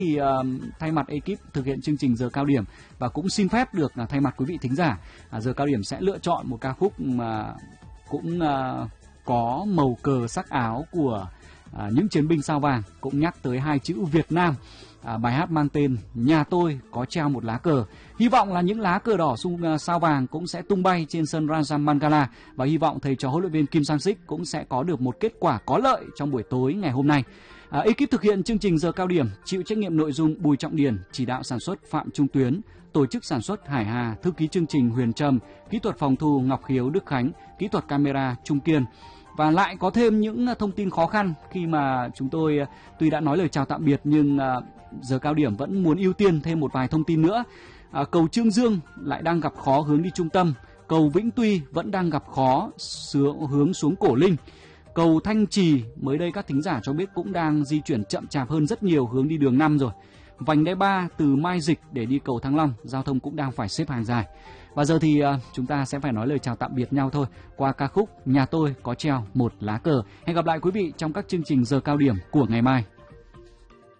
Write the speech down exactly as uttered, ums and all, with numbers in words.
Thì uh, thay mặt ekip thực hiện chương trình Giờ Cao Điểm và cũng xin phép được uh, thay mặt quý vị thính giả, uh, Giờ Cao Điểm sẽ lựa chọn một ca khúc mà cũng uh, có màu cờ sắc áo của uh, những chiến binh sao vàng, cũng nhắc tới hai chữ Việt Nam. À, bài hát mang tên Nhà Tôi Có Treo Một Lá Cờ. Hy vọng là những lá cờ đỏ sung uh, sao vàng cũng sẽ tung bay trên sân Ranjam Mangala, và hy vọng thầy trò huấn luyện viên Kim Sang-sik cũng sẽ có được một kết quả có lợi trong buổi tối ngày hôm nay. À, ekip thực hiện chương trình Giờ Cao Điểm chịu trách nhiệm nội dung Bùi Trọng Điền, chỉ đạo sản xuất Phạm Trung Tuyến, tổ chức sản xuất Hải Hà, thư ký chương trình Huyền Trâm, kỹ thuật phòng thu Ngọc Khiếu Đức Khánh, kỹ thuật camera Trung Kiên. Và lại có thêm những thông tin khó khăn khi mà chúng tôi tuy đã nói lời chào tạm biệt nhưng uh, Giờ Cao Điểm vẫn muốn ưu tiên thêm một vài thông tin nữa. Uh, cầu Trương Dương lại đang gặp khó hướng đi trung tâm, cầu Vĩnh Tuy vẫn đang gặp khó hướng xuống Cổ Linh. Cầu Thanh Trì mới đây các thính giả cho biết cũng đang di chuyển chậm chạp hơn rất nhiều hướng đi đường năm rồi. Vành đai ba từ Mai Dịch để đi cầu Thăng Long, giao thông cũng đang phải xếp hàng dài. Và giờ thì uh, chúng ta sẽ phải nói lời chào tạm biệt nhau thôi qua ca khúc Nhà Tôi Có Treo Một Lá Cờ. Hẹn gặp lại quý vị trong các chương trình Giờ Cao Điểm của ngày mai.